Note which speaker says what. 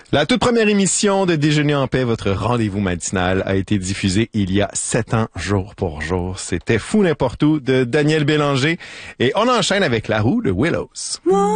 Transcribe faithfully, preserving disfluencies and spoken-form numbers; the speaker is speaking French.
Speaker 1: La toute première émission de Déjeuner en paix, votre rendez-vous matinal, a été diffusée il y a sept ans, jour pour jour. C'était Fou n'importe où de Daniel Bélanger. Et on enchaîne avec La Roue de Willows.